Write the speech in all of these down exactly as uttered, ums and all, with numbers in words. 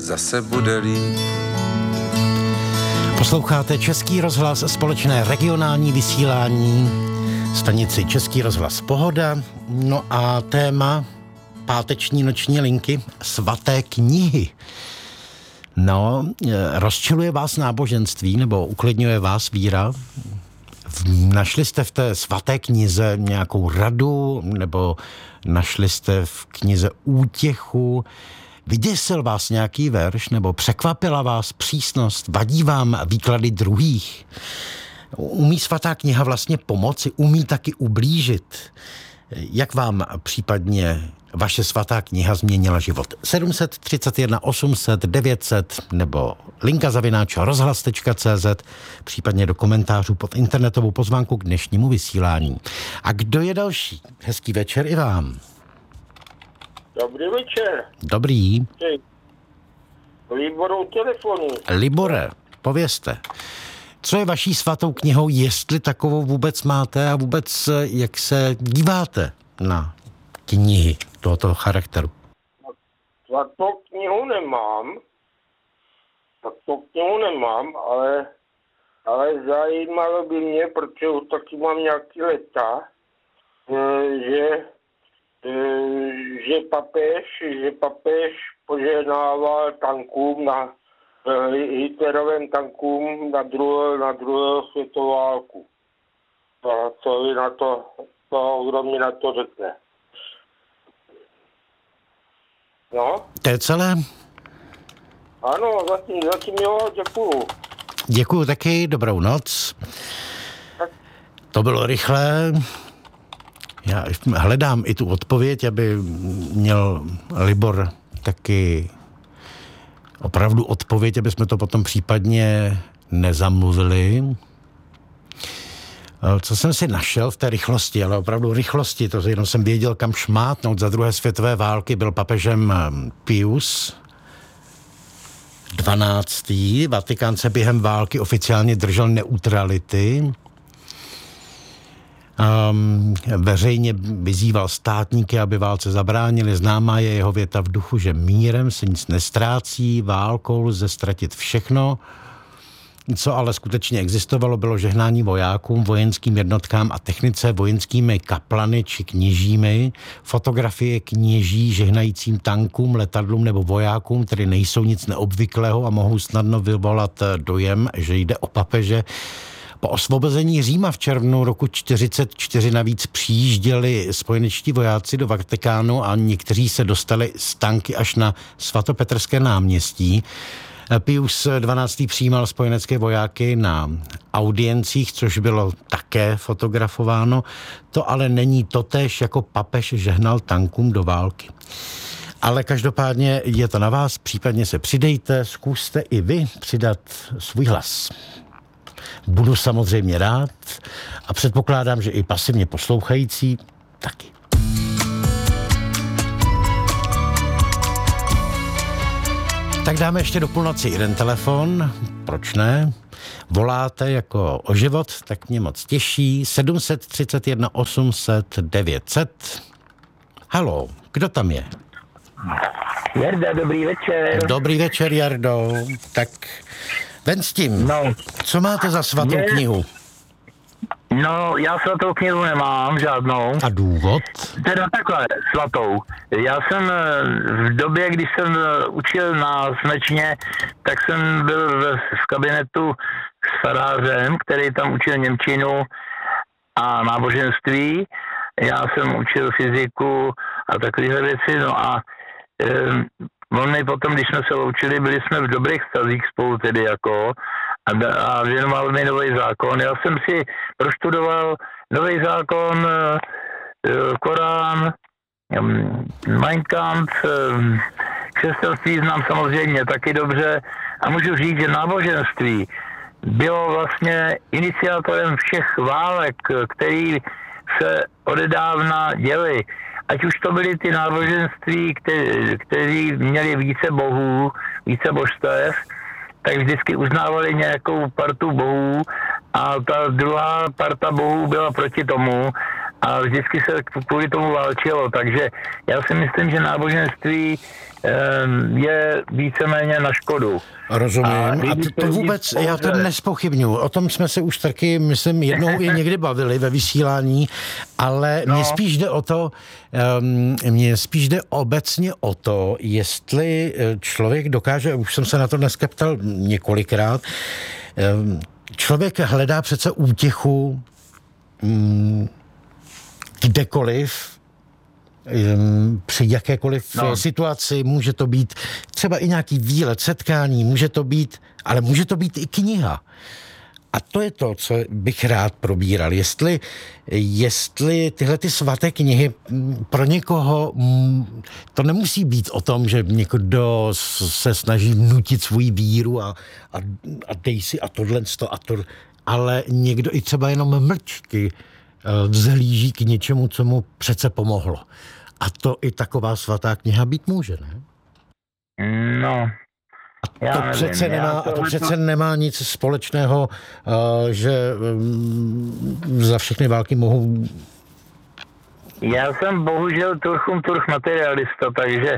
zase bude líp. Posloucháte Český rozhlas, společné regionální vysílání, stanici Český rozhlas Pohoda. No a téma páteční noční linky svaté knihy. No, rozčiluje vás náboženství nebo uklidňuje vás víra? Našli jste v té svaté knize nějakou radu nebo našli jste v knize útěchu? Vyděsil vás nějaký verš nebo překvapila vás přísnost? Vadí vám výklady druhých? Umí svatá kniha vlastně pomoci? Umí taky ublížit? Jak vám případně vaše svatá kniha změnila život? sedm set třicet jedna osm set devět set nebo linka zavináč rozhlas tečka cé zet, případně do komentářů pod internetovou pozvánku k dnešnímu vysílání. A kdo je další? Hezký večer i vám. Dobrý večer. Dobrý. Liborou telefonu. Libore, povězte. Co je vaší svatou knihou, jestli takovou vůbec máte a vůbec jak se díváte na knihy tohoto charakteru? Svatou knihu nemám. Svatou knihu nemám, ale, ale zajímalo by mě, protože už taky mám nějaký leta, že, že papež, že papež požehnával tankům na Hitlerovým tankům na druhou, na druhou světovou válku. A co vy na to, to, kdo mi na to řekne. No? To je celé? Ano, zatím, zatím jo, děkuju. Děkuju taky, dobrou noc. Tak. To bylo rychlé. Já hledám i tu odpověď, aby měl Libor taky opravdu odpověď, aby jsme to potom případně nezamluvili. Co jsem si našel v té rychlosti, ale opravdu rychlosti, to jenom jsem věděl, kam šmátnout. Za druhé světové války byl papežem Pius dvanáctý. Vatikán se během války oficiálně držel neutrality. Um, veřejně vyzýval státníky, aby válce zabránili. Známá je jeho věta v duchu, že mírem se nic nestrácí, válkou lze ztratit všechno. Co ale skutečně existovalo, bylo žehnání vojákům, vojenským jednotkám a technice vojenskými kaplany či kněžími, fotografie kněží žehnajícím tankům, letadlům nebo vojákům, které nejsou nic neobvyklého a mohou snadno vyvolat dojem, že jde o papeže. Po osvobození Říma v červnu roku čtyřicet čtyři navíc přijížděli spojenečtí vojáci do Vatikánu a někteří se dostali z tanky až na svatopetrské náměstí. Pius dvanáctý přijímal spojenecké vojáky na audiencích, což bylo také fotografováno. To ale není totéž, jako papež žehnal tankům do války. Ale každopádně je to na vás, případně se přidejte, zkuste i vy přidat svůj hlas. Budu samozřejmě rád a předpokládám, že i pasivně poslouchající taky. Tak dáme ještě do půlnoci jeden telefon, proč ne? Voláte jako o život, tak mě moc těší. sedm set třicet jedna osm set devět set. Haló, kdo tam je? Jarda, dobrý večer. Dobrý večer, Jardo. Tak ven s tím. No. Co máte za svatou Je... knihu? No, já svatou knihu nemám, žádnou. A důvod? Teda takhle, svatou. Já jsem v době, když jsem učil na Smečně, tak jsem byl v, v kabinetu s farářem, který tam učil němčinu a náboženství. Já jsem učil fyziku a takové věci, no a um, on mi potom, když jsme se loučili, byli jsme v dobrých vztazích spolu tedy jako a, a věnoval mi nový zákon. Já jsem si proštudoval nový zákon, Korán, Mein Kampf, křesťanství znám samozřejmě taky dobře a můžu říct, že náboženství bylo vlastně iniciátorem všech válek, který se odedávna děly. Ať už to byly ty náboženství, které, kteří měli více bohů, více božstev, tak vždycky uznávali nějakou partu bohů a ta druhá parta bohů byla proti tomu a vždycky se kvůli tomu válčilo, takže já si myslím, že náboženství je víceméně na škodu. Rozumím. A, a to, to vůbec, já to nespochybnuju. O tom jsme se už taky, myslím, jednou i někdy bavili ve vysílání, ale no. mně spíš jde o to, um, mně spíš jde obecně o to, jestli člověk dokáže, už jsem se na to dneska ptal několikrát, um, člověk hledá přece útěchu um, kdekoliv, při jakékoliv no. situaci, může to být třeba i nějaký výlet, setkání, může to být, ale může to být i kniha. A to je to, co bych rád probíral. Jestli, jestli tyhle ty svaté knihy pro někoho, to nemusí být o tom, že někdo se snaží vnutit svou víru a, a, a dej si a tohle a to, ale někdo i třeba jenom mlčky vzhlíží k něčemu, co mu přece pomohlo. A to i taková svatá kniha být může, ne? No, a to, přece, nevím, nemá, to, a to přece to... nemá nic společného, uh, že um, za všechny války mohou... Já jsem bohužel trochu turch materialista, takže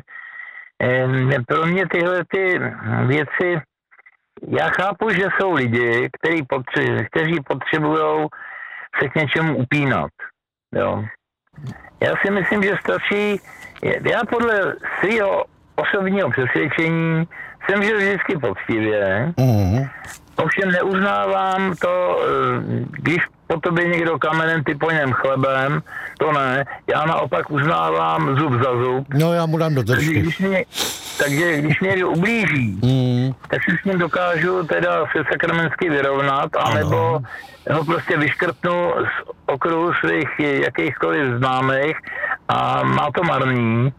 eh, pro mě tyhle ty věci, já chápu, že jsou lidi, kteří, potře- kteří potřebují se k něčemu upínat. Jo. Já si myslím, že stačí, já podle svého osobního přesvědčení jsem žil vždycky poctivě. Mm. Ovšem neuznávám to, když po tobě někdo kamenem, ty po něm chlebem, to ne. Já naopak uznávám zub za zub. No já mu dám do držky. Když mě, takže když mě někdo ublíží, mm. tak si s ním dokážu teda se sakramensky vyrovnat, anebo ho prostě vyškrtnu z okruhu svých jakýchkoliv známých a má to marný.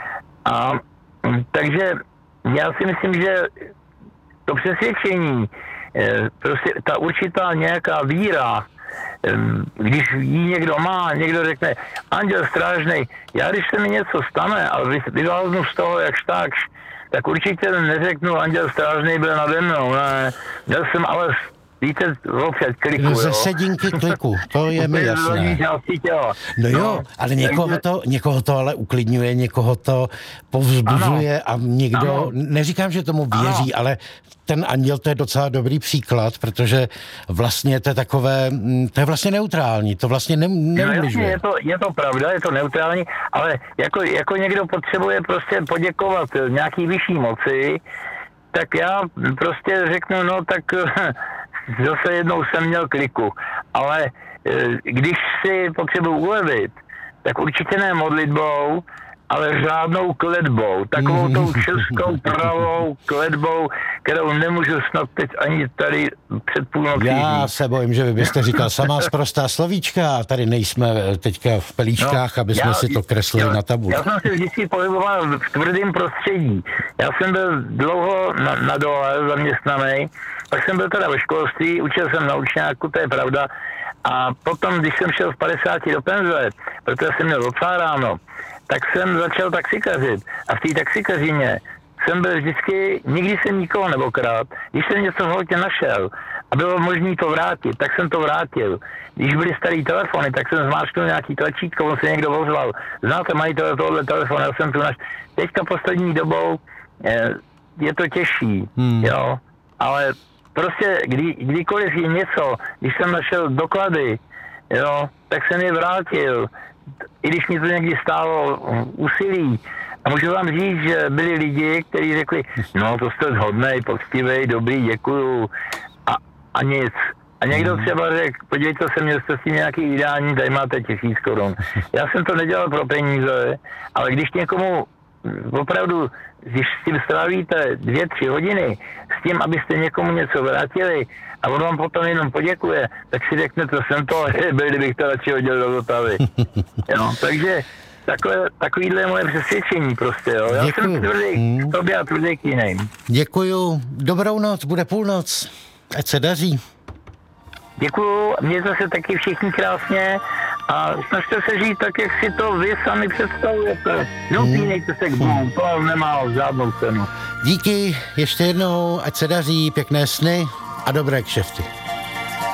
A takže já si myslím, že to přesvědčení, prostě ta určitá nějaká víra, když jí někdo má, někdo řekne, anděl strážnej, já když se mi něco stane a vyváznu z toho jakž takž, tak určitě neřeknu, anděl strážnej byl nade mnou, ne, měl jsem ale víte, opět kliku, ze sedinky kliku, to je mi jasné. No jo, ale někoho to, někoho to ale uklidňuje, někoho to povzbuzuje ano. a někdo, ano. neříkám, že tomu věří, ano. ale ten anděl, to je docela dobrý příklad, protože vlastně to je takové, to je vlastně neutrální, to vlastně ne, neubližuje. No je to, je to pravda, je to neutrální, ale jako, jako někdo potřebuje prostě poděkovat nějaký vyšší moci, tak já prostě řeknu, no tak zase jednou jsem měl kliku, ale když si potřebuji ulevit, tak určitě ne modlitbou, ale řádnou kletbou, takovou tou českou pravou kletbou, kterou nemůžu snad teď ani tady před půlnocí. Já se bojím, že vy byste říkal samá sprostá slovíčka a tady nejsme teďka v pelíčkách, no, aby jsme já, si to kreslili já, na tabuli. Já jsem si vždycky pohyboval v tvrdém prostředí. Já jsem byl dlouho na, na dole zaměstnaný, pak jsem byl teda ve školství, učil jsem na učňáku, to je pravda, a potom, když jsem šel v padesáti do penze, protože jsem měl docela ráno, tak jsem začal taxikařit. A v té taxikařině jsem byl vždycky, nikdy jsem nikoho nebokrad. Když jsem něco v autě našel a bylo možné to vrátit, tak jsem to vrátil. Když byly starý telefony, tak jsem zmáčknul nějaký tlačítko, on se někdo ozval. Znáte majitele tohohle telefonu, já jsem tu naš... Teďka poslední dobou je, je to těžší, hmm. jo. Ale prostě kdy, kdykoliv je něco, když jsem našel doklady, jo, tak jsem je vrátil. I když mi to někdy stálo úsilí. A můžu vám říct, že byli lidi, kteří řekli, no to jste hodnej, poctivej, dobrý, děkuju. A, a nic. A někdo třeba řekl, podívejte se, měl jste s tím nějaký vydání, tady máte tisíc korun. Já jsem to nedělal pro peníze, ale když někomu opravdu, když s tím strávíte dvě, tři hodiny, s tím, abyste někomu něco vrátili a on vám potom jenom poděkuje, tak si řeknete, jsem to byl, kdybych to radši hodil do Vltavy. Jo, takže takhle, takovýhle je moje přesvědčení prostě, jo. Já Děkuju. jsem tvrdý hmm. k tobě a tvrdý k jiným. Děkuju. Dobrou noc, bude půlnoc. Ať se daří. Děkuju, mějte se taky všichni krásně a snažte se žít tak, jak si to vy sami představujete. Neupínejte se k Bohu, to nemá žádnou cenu. Díky, ještě jednou, ať se daří, pěkné sny a dobré kšefty.